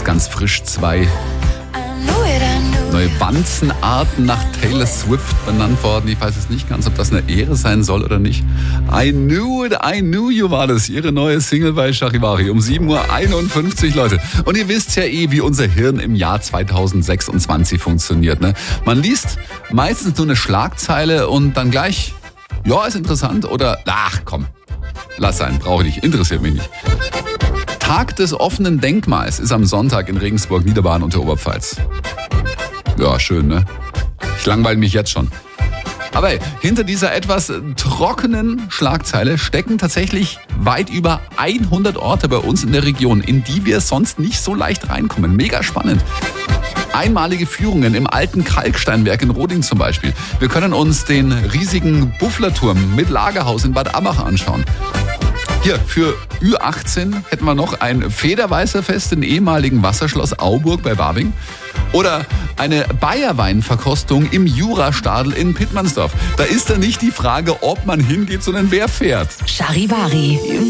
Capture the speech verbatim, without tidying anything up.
Jetzt ganz frisch zwei neue Wanzenarten nach Taylor Swift benannt worden. Ich weiß jetzt nicht ganz, ob das eine Ehre sein soll oder nicht. I knew it, I knew you war das. Ihre neue Single bei Charivari um sieben Uhr einundfünfzig, Leute. Und ihr wisst ja eh, wie unser Hirn im Jahr zweitausendsechsundzwanzig funktioniert. Ne? Man liest meistens nur eine Schlagzeile und dann gleich, ja, ist interessant oder, ach komm, lass sein, brauche ich nicht, interessiert mich nicht. Tag des offenen Denkmals ist am Sonntag in Regensburg, Niederbayern und der Oberpfalz. Ja, schön, ne? Ich langweile mich jetzt schon. Aber hey, hinter dieser etwas trockenen Schlagzeile stecken tatsächlich weit über hundert Orte bei uns in der Region, in die wir sonst nicht so leicht reinkommen. Mega spannend. Einmalige Führungen im alten Kalksteinwerk in Roding zum Beispiel. Wir können uns den riesigen Bufflerturm mit Lagerhaus in Bad Abbach anschauen. Hier, für Ü achtzehn hätten wir noch ein Federweißerfest im ehemaligen Wasserschloss Auburg bei Wabing. Oder eine Bayerweinverkostung im Jurastadel in Pittmannsdorf. Da ist dann nicht die Frage, ob man hingeht, sondern wer fährt. Charivari.